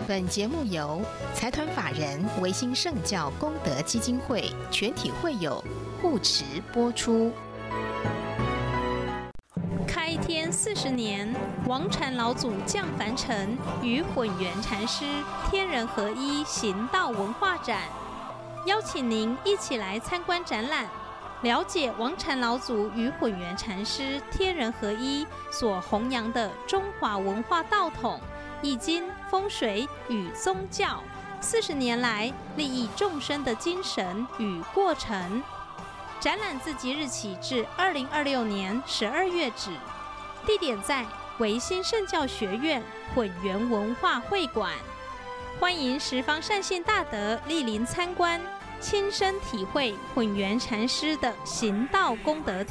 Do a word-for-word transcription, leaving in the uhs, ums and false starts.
本节目由财团法人维新圣教功德基金会全体会友护持播出。 开天四十年，王禅老祖降凡尘，与混元禅师天人合一行道文化展，邀请您一起来参观展览，了解王禅老祖与混元禅师天人合一所弘扬的中华文化道统、易经、风水与宗教四十年来利益众生的精神与过程。展览自即日起至二零二六年十二月止，地点在维新圣教学院混元文化会馆。欢迎十方善信大德莅临参观，亲身体会混元禅师的行道功德体。